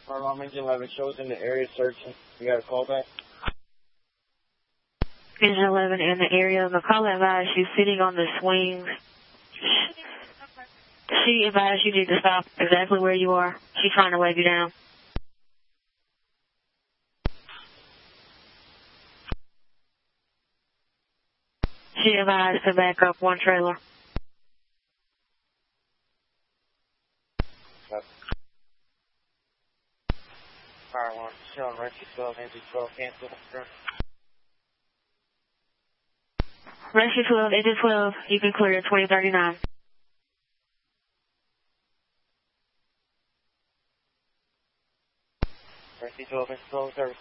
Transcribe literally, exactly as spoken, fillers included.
Alarm engine eleven shows in the area searching. You got a call back? Engine eleven in the area. The call advised you sitting on the swings. She advised you to stop exactly where you are. She's trying to wave you down. She advised to back up one trailer. Yep. Fire alarm, showing Rescue twelve, engine twelve, cancel. Rescue twelve, engine twelve, you can clear twenty thirty-nine. Rescue twelve, engine twelve, service.